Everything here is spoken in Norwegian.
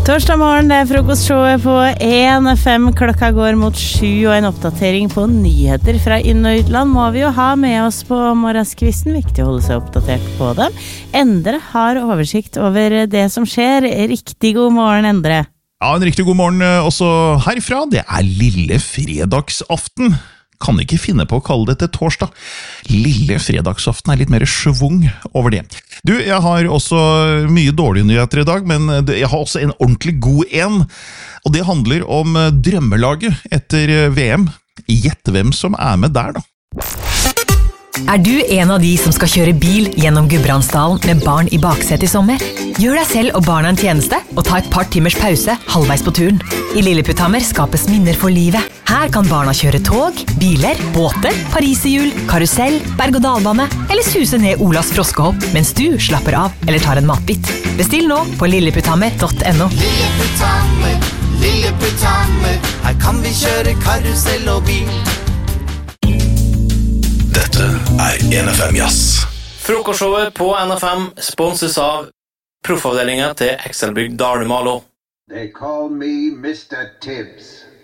Torsdag morgen, det frokostshowet på 1FM. Klokka går mot 7, og en oppdatering på nyheter fra inn- og utland må vi jo ha med oss på morgenskvisten. Viktig å holde seg oppdatert på dem. Endre har oversikt over det som skjer. Riktig god morgen, Endre. Ja, en riktig god morgen også herfra. Det lille fredagsaften. Kan ikke finne på å kalle det til torsdag. Lille fredagsaften litt mer svung over det. Du, jeg har også mye dårlige nyheter i dag, men jeg har også en ordentlig god en. Og det handler om drømmelaget etter VM. Gjett hvem som med der da. Du en av de som skal kjøre bil gjennom Gudbrandsdalen med barn i baksetet i sommer? Gjør deg selv og barna en tjeneste og ta et par timers pause halvveis på turen. I Lilleputthammer skapes minner for livet. Her kan barna kjøre tog, biler, båter, pariserhjul, karusell, berg-og-dalbane eller suse ned Olas froskehopp mens du slapper av eller tar en matbit. Bestill nå på lilleputthammer.no. Lilleputthammer, Lilleputthammer, her kan vi kjøre karusell og bil. Dette 1FM Jazz. Frokostshowet på NFM sponses av Proffavdelingen til Excelbygd Dalmalo. They call me Mr. Tibbs.